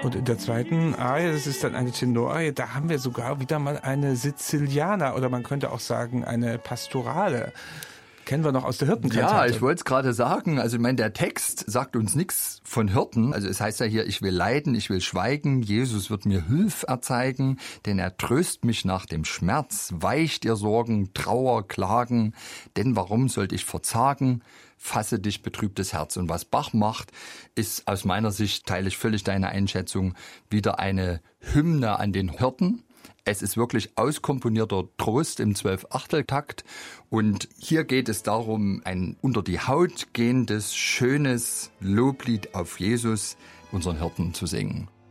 Und in der zweiten Arie, das ist dann eine Tenorarie, da haben wir sogar wieder mal eine Sizilianer oder man könnte auch sagen eine Pastorale. Kennen wir noch aus der Hirtenkantate. Ja, ich wollte es gerade sagen. Also ich meine, der Text sagt uns nichts von Hirten. Also es heißt ja hier, ich will leiden, ich will schweigen. Jesus wird mir Hilf erzeigen, denn er tröst mich nach dem Schmerz, weicht ihr Sorgen, Trauer, Klagen. Denn warum sollte ich verzagen? Fasse dich, betrübtes Herz. Und was Bach macht, ist aus meiner Sicht, teile ich völlig deine Einschätzung, wieder eine Hymne an den Hirten. Es ist wirklich auskomponierter Trost im 12-Achtel-Takt und hier geht es darum, ein unter die Haut gehendes, schönes Loblied auf Jesus, unseren Hirten, zu singen.